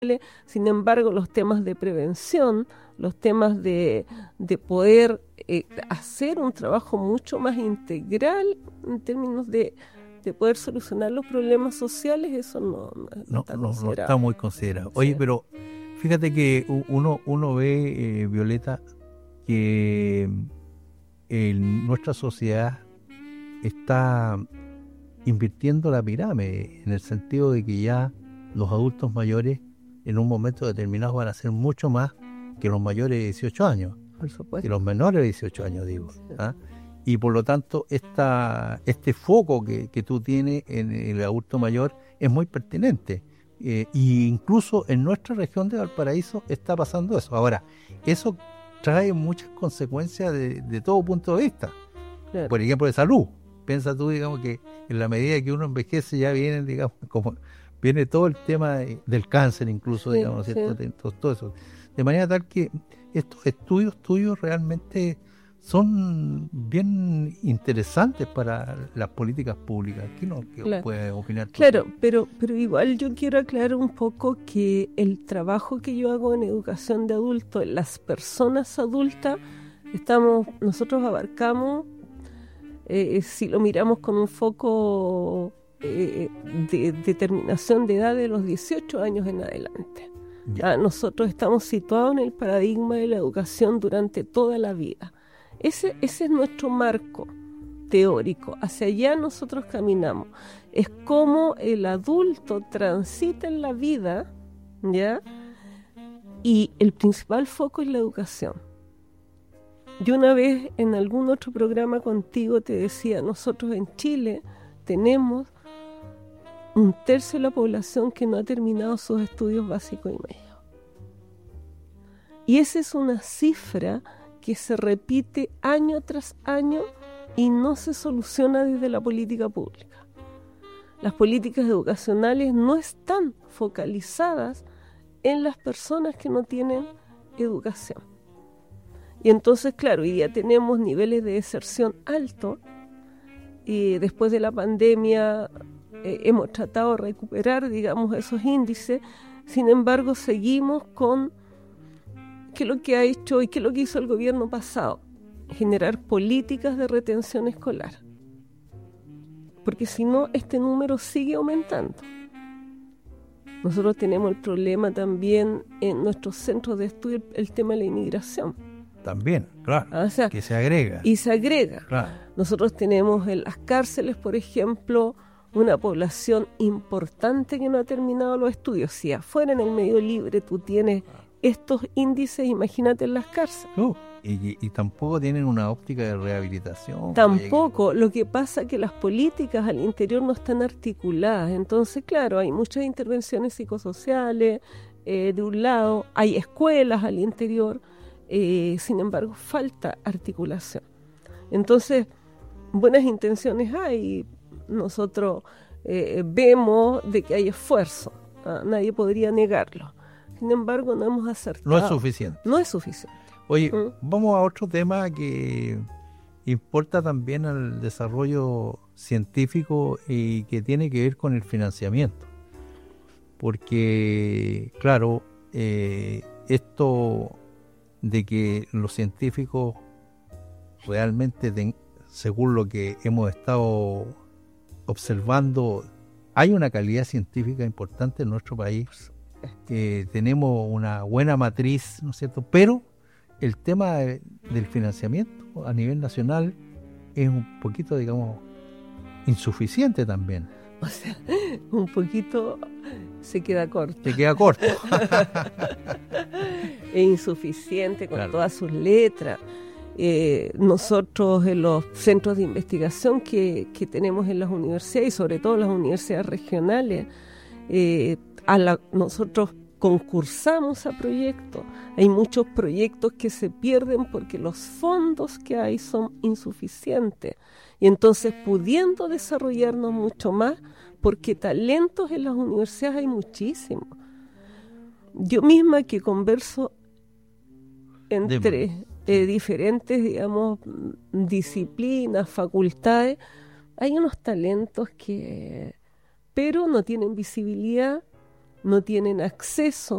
Sin embargo, los temas de prevención, los temas de poder hacer un trabajo mucho más integral en términos de poder solucionar los problemas sociales, eso no está muy considerado. Oye, sí. Pero fíjate que uno ve, Violeta, que nuestra sociedad está invirtiendo la pirámide, en el sentido de que ya los adultos mayores en un momento determinado van a ser mucho más que los mayores de 18 años, por supuesto, que los menores de 18 años, digo. ¿Ah? Y por lo tanto, este foco que tú tienes en el adulto mayor es muy pertinente. Y incluso en nuestra región de Valparaíso está pasando eso. Ahora, eso trae muchas consecuencias de todo punto de vista. Claro. Por ejemplo, de salud. Piensa tú, digamos, que en la medida que uno envejece ya vienen, digamos, como viene todo el tema del cáncer incluso, sí, digamos, ¿cierto? Sí. Todo eso. De manera tal que estos estudios tuyos realmente son bien interesantes para las políticas públicas. ¿Qué claro. puedes opinar tú? Claro, pero igual yo quiero aclarar un poco que el trabajo que yo hago en educación de adultos, las personas adultas, nosotros abarcamos, si lo miramos con un foco de determinación de edad de los 18 años en adelante. Ya nosotros estamos situados en el paradigma de la educación durante toda la vida. Ese es nuestro marco teórico. Hacia allá nosotros caminamos. Es como el adulto transita en la vida, ¿ya? Y el principal foco es la educación. Yo una vez en algún otro programa contigo te decía, nosotros en Chile tenemos 1/3 de la población que no ha terminado sus estudios básicos y medios. Y esa es una cifra que se repite año tras año y no se soluciona desde la política pública. Las políticas educacionales no están focalizadas en las personas que no tienen educación. Y entonces, claro, hoy día tenemos niveles de deserción altos y después de la pandemia hemos tratado de recuperar, digamos, esos índices. Sin embargo, seguimos con qué es lo que ha hecho y qué es lo que hizo el gobierno pasado, generar políticas de retención escolar. Porque si no, este número sigue aumentando. Nosotros tenemos el problema también en nuestros centros de estudio, el tema de la inmigración. También, claro, o sea, que se agrega. Y se agrega. Claro. Nosotros tenemos en las cárceles, por ejemplo, una población importante que no ha terminado los estudios. Si afuera en el medio libre tú tienes estos índices, imagínate en las cárceles. Y tampoco tienen una óptica de rehabilitación. Tampoco. Lo que pasa es que las políticas al interior no están articuladas. Entonces, claro, hay muchas intervenciones psicosociales, de un lado, hay escuelas al interior, sin embargo, falta articulación. Entonces, buenas intenciones hay. Nosotros vemos de que hay esfuerzo. Nadie podría negarlo. Sin embargo, no hemos acertado. No es suficiente. No es suficiente. Oye, vamos a otro tema que importa también al desarrollo científico y que tiene que ver con el financiamiento. Porque, claro, esto de que los científicos realmente, según lo que hemos estado observando, hay una calidad científica importante en nuestro país. Tenemos una buena matriz, ¿no es cierto? Pero el tema del financiamiento a nivel nacional es un poquito, digamos, insuficiente también. O sea, un poquito se queda corto. Se queda corto. Es insuficiente con claro. Todas sus letras. Nosotros en los centros de investigación que tenemos en las universidades y sobre todo las universidades regionales, nosotros concursamos a proyectos. Hay muchos proyectos que se pierden porque los fondos que hay son insuficientes. Y entonces, pudiendo desarrollarnos mucho más, porque talentos en las universidades hay muchísimos. Yo misma que converso entre diferentes, digamos, disciplinas, facultades, hay unos talentos pero no tienen visibilidad no tienen acceso